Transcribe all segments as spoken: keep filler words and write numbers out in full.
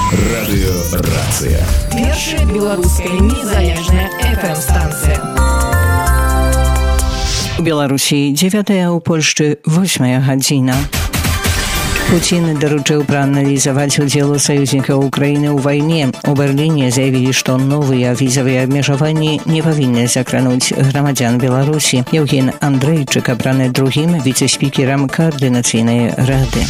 Радыёрацыя. Першая беларуская незалежная эф эм-станцыя. У Беларусі дзевятая, у Польшчы восьмая гадзіна. Путин доручил проанализовать удел союзников Украины в войне. У Берлине заявили, что новые визовые обмежевания не повинны закрануть громадян Беларуси. Евген Андрейчик обраны другим вице-спикером Координационной рады.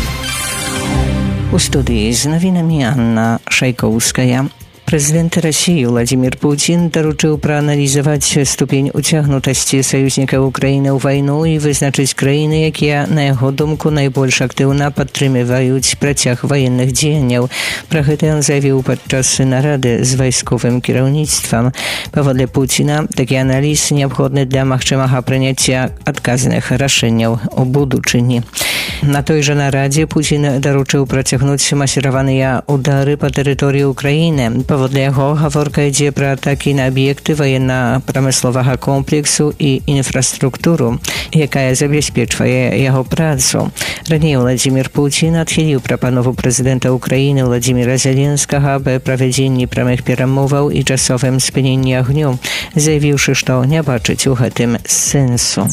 У студии с новинами Анна Шайковская. Президент России Владимир Путин доручил проанализовать ступень утягнутости союзников Украины в войну и вызначить краины, которые, на его думку, наибольш активно подтримывают протяг военных деяний. Про это он заявил подчас нарады с войсковым кіраўніцтвам. Поводле Путина, такий анализ необходный для магчымага прыняцця адказных рашэнняў у будучыні. На той же нараде Путин доручил протягнуть массированные удары по территории Украины. Поводле яго гаворка ідзе пра атакі на аб'екты военно-прамысловага комплексу і інфраструктуру, якая забяспечвае яго працу. Раней Владимир Путин адхіліў прапанову прэзідэнта Украины Владимира Зеленскага аб правядзенні прамых перамоваў і часовым спыненні агню, заявіўшы, што не бачыць у гэтым сэнсу.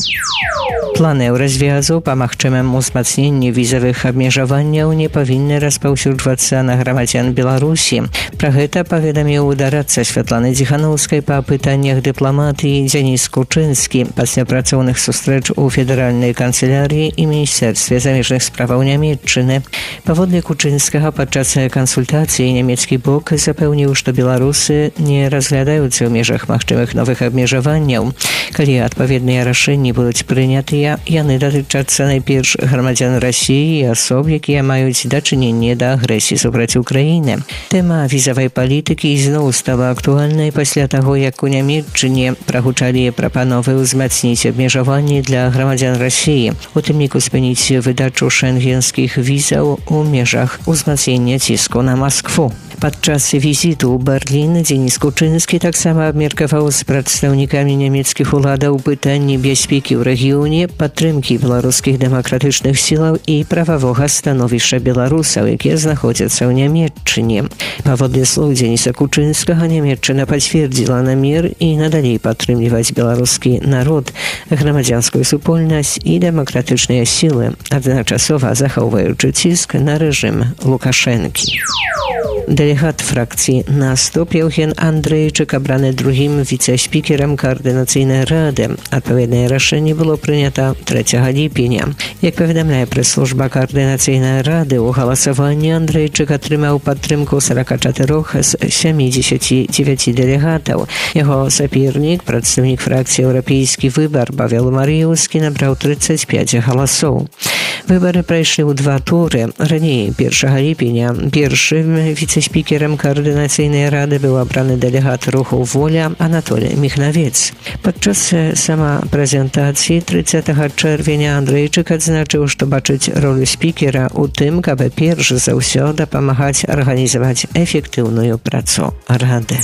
Планы развязу па магчымым узмацненні візавых абмежаванняў не павінны распаўсюджвацца на грамадзян Беларусі. Пра гэта паведаміў дарадца Святланы Дзіхановскай па пытаннях дыпламатыі Дзяніс Кучынскі пасля працоўных сустрэч у федэральнай канцылярыі і міністэрстве замежных справаў Нямецчыны. Паводле Кучынскага падчас кансультацыі нямецкі бок запэўніў, што беларусы не разглядаюцца ў межах магчымых новых абмежаванняў. Калі адпаведныя рашэнні будуць прынятыя, яны датычацца найперш грамадзян Расіі і асоб, якія маюць дачыненне да агрэсіі супраць Украіны. Тэма візавай палітыкі ізноў стала актуальнай пасля таго, як у Нямецчыне прагучалі прапановы ўзмацніць абмежаванні для грамадзян Расіі, у тым ліку спыніць выдачу шэнгенскіх візаў у межах узмацнення ціску на Маскву. Падчас візіту ў Берлін Дзеніс Кучынскі таксама абмеркаваў з прадстаўнікамі нямецкіх уладаў пытанні бяспекі ў рэгіёне, падтрымкі беларускіх дэмакратычных сілаў і прававога становішча беларусаў, якія знаходзяцца ў Нямецчыне. Паводле слоў Дзеніса Кучынскага, Нямецчына пацвердзіла намер і надалей падтрымліваць беларускі народ, грамадзянскую супольнасць і дэмакратычныя сілы, адначасова захоўваючы ціск на рэжым Лукашэнкі. Делегат фракції «Наступ» Евген Андрейчик обраны другим віце-спікером Координаційної ради. Відповідне рішення було прийнято третього липня. Як повідомляє прес-служба Координаційної ради, у голосуванні Андрейчик отримав підтримку сорок чотири з сімдесят дев'ять делегатів. Його соперник, представник фракції «Європейський вибір» Павел Маріївський, набрав тридцять п'ять голосів. Вибори пройшли у два тури. Раніше першого липня першим віце-спікером Координаційної ради був обраний делегат руху «Воля» Анатолій Міхнавець. Падчас самапрэзентацыі тридцятого чэрвеня Андрейчик адзначыў, што бачыць ролю спікера ў тым, каб перш за ўсё дапамагаць арганізаваць эфектыўную працу рады.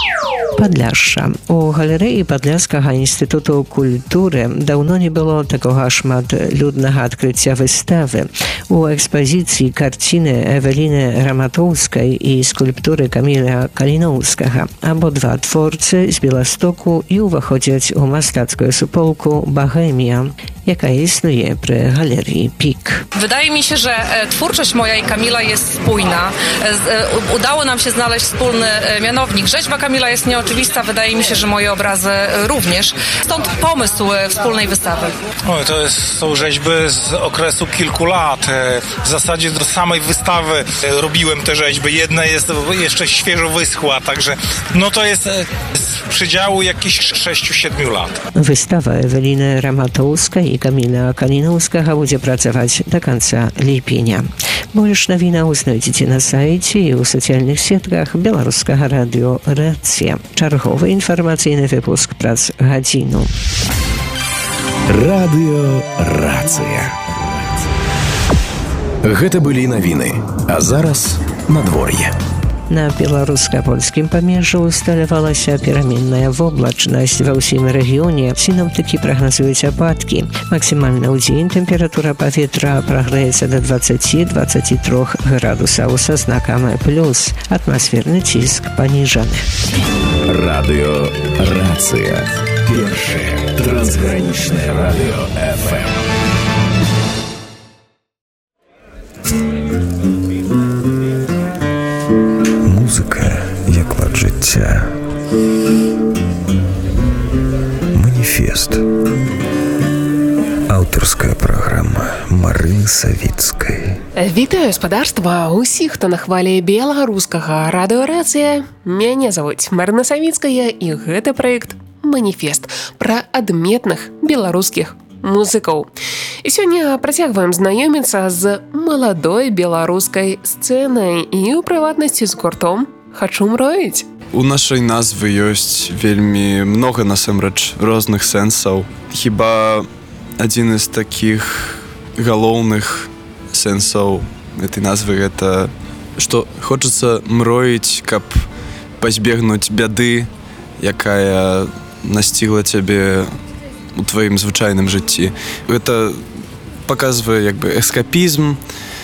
Падляшша. У галерэі Падляшскага інстытуту культуры даўно не было такога шматлюднага адкрыцця выставы. У экспазіцыі карціны Эвеліны Раматоўскай і скульптуры Каміля Каліноўскага. Абодва творцы з Беластоку і ўваходзяць у мастацкую суполку «Богемія», jaka istnieje przy galerii Pik. Wydaje mi się, że twórczość moja i Kamila jest spójna. Udało nam się znaleźć wspólny mianownik. Rzeźba Kamila jest nieoczywista, wydaje mi się, że moje obrazy również. Stąd pomysł wspólnej wystawy. O, to jest, są rzeźby z okresu kilku lat. W zasadzie do samej wystawy robiłem te rzeźby. Jedna jest jeszcze świeżo wyschła, także no to jest z przedziału jakichś sześciu siedmiu lat. Wystawa Eweliny Ramatowskiej i Kamila Kalinowskiego będzie pracować do końca lipnia. Больш навінаў знойдзеце на сайце і ў сацыяльных сетках Беларускага радыё «Рацыя». Чарговы інфармацыйны выпуск праз гадзіну. Радыё «Рацыя». Гэта былі навіны, а зараз надвор'е. На беларуска-польскім памежжы усталявалася пераменная воблачнасць. Ва ўсім рэгіёне сіноптыкі прагназуюць ападкі. Максімальна ў дзень тэмпература паветра прагрэецца да дваццаць-дваццаць три градусаў са знакам плюс. Атмасферны ціск паніжаны. Радыё «Рацыя». Першае трансгранічнае радыё эф эм. Музыка як лад жыцця. Маніфест. Аўтарская праграма Марыны Савіцкай. Вітаю спадарства усіх, хто на хвалі беларускага радыё «Рацыя». Мяне завуць Марына Савіцкая, і гэты праект «Маніфест» пра адметных беларускіх музыкаў. І сёння працягваем знаёміцца з маладой беларускай сцэнай і, у прыватнасці, з гуртом «Хачу мроіць». У нашай назвы ёсць вельмі многа насамрэч розных сэнсаў. Хіба адзін з такіх галоўных сэнсаў этой назвы гэта, што хочацца мроіць, каб пазбегнуць бяды, якая насцігла цябе у тваім звычайным жыцці. Гэта паказвае як бы эскапізм,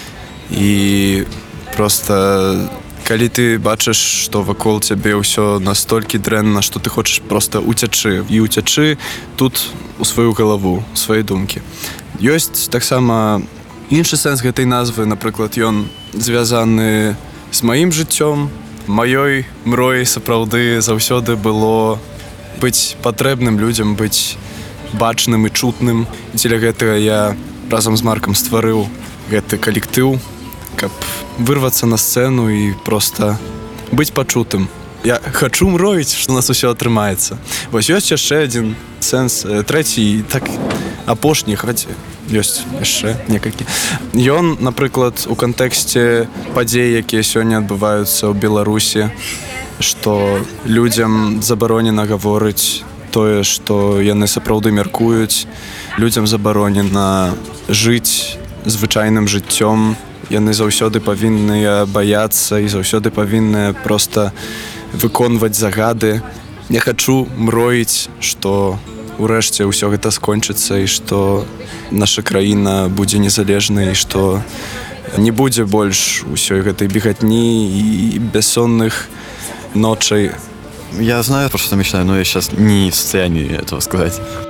і проста калі ты бачыш, што вакол цябе ўсё настолькі дрэнна, што ты хочаш проста уцячы і уцячы тут у сваю галаву, у свае думкі. Ёсць таксама іншы сэнс гэтай назвы, напрыклад, ён звязаны з маім жыццём. Маёй мроі сапраўды заўсёды было быць патрэбным людзям, быць бачным і чутным. І дзеля гэтага я разам з Маркам стварыў гэты калектыў, каб вырвацца на сцэну і проста быць пачутым. Я хачу мроіць, што у нас усё атрымаецца. Вось ёсць яшчэ адзін сэнс, трэці і так апошні, хоць ёсць яшчэ некалькі. Ён, напрыклад, у кантэксце падзей, якія сёння адбываюцца ў Беларусі, што людзям забаронена гаворыць тое, што яны сапраўды мяркуюць, людзям забаронена жыць звычайным жыццём, яны заўсёды павінныя баяцца і заўсёды павінныя проста выконваць загады. Я хачу мроіць, што урэшце ўсё гэта скончыцца і што наша краіна будзе незалежнай, і што не будзе больш усёй гэтай бегатні і бессонных ночей. Я знаю, про что ты мечтаю, но я сейчас не в состоянии этого сказать.